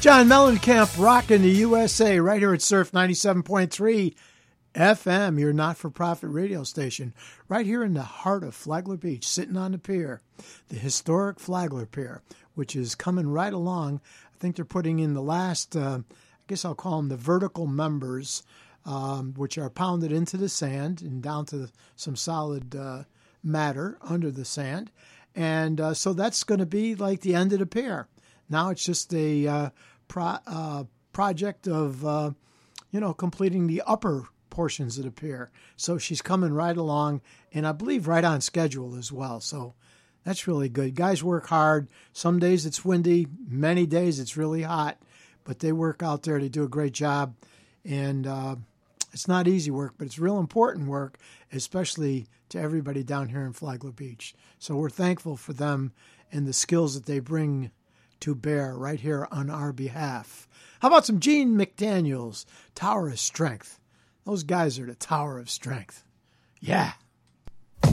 John Mellencamp rocking the USA right here at Surf 97.3 FM, your not-for-profit radio station, right here in the heart of Flagler Beach, sitting on the pier, the historic Flagler Pier, which is coming right along. I think they're putting in the last, I guess I'll call them the vertical members, which are pounded into the sand and down to some solid matter under the sand. And so that's going to be like the end of the pier. Now it's just a project of, completing the upper portions of the pier. So she's coming right along, and I believe right on schedule as well. So that's really good. Guys work hard. Some days it's windy. Many days it's really hot. But they work out there. They do a great job. And it's not easy work, but it's real important work, especially to everybody down here in Flagler Beach. So we're thankful for them and the skills that they bring to bear right here on our behalf. How about some Gene McDaniels, Tower of Strength? Those guys are the Tower of Strength. Yeah.